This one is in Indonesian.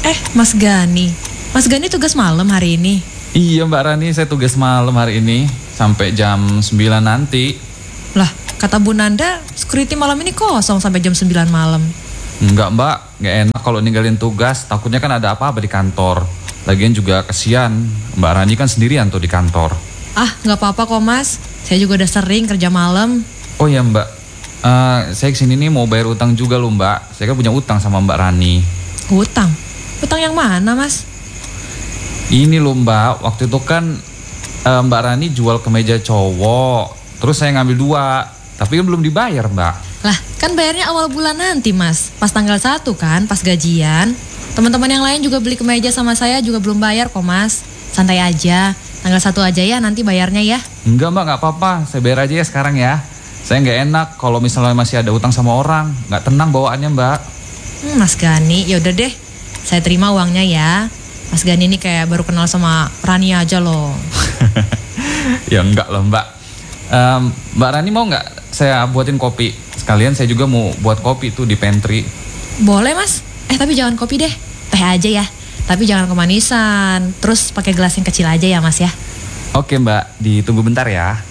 Mas Gani. Mas Gani tugas malam hari ini. Iya Mbak Rani, saya tugas malam hari ini sampai jam 9 nanti. Lah, kata Bu Nanda, security malam ini kosong sampai jam 9 malam. Enggak Mbak, nggak enak kalau ninggalin tugas. Takutnya kan ada apa-apa di kantor. Lagian juga kesian, Mbak Rani kan sendirian tuh di kantor. Ah, nggak apa-apa kok Mas. Saya juga udah sering kerja malam. Oh iya Mbak, saya kesini nih mau bayar utang juga loh Mbak. Saya kan punya utang sama Mbak Rani. Hutang? Hutang yang mana Mas? Ini loh Mbak, waktu itu kan Mbak Rani jual kemeja cowok. Terus saya ngambil 2, tapi kan belum dibayar Mbak. Lah, kan bayarnya awal bulan nanti Mas. Pas tanggal 1 kan, pas gajian. Teman-teman yang lain juga beli kemeja sama saya juga belum bayar kok Mas. Santai aja, tanggal 1 aja ya nanti bayarnya ya. Enggak Mbak, nggak apa-apa. Saya bayar aja ya sekarang ya. Saya nggak enak kalau misalnya masih ada utang sama orang. Nggak tenang bawaannya Mbak. Mas Gani, yaudah deh. Saya terima uangnya ya. Mas Gani ini kayak baru kenal sama Rani aja loh. Ya enggak loh Mbak. Mbak Rani mau nggak saya buatin kopi? Sekalian saya juga mau buat kopi tuh di pantry. Boleh Mas. Tapi jangan kopi deh. Teh aja ya. Tapi jangan kemanisan. Terus pakai gelas yang kecil aja ya Mas ya. Oke Mbak, ditunggu bentar ya.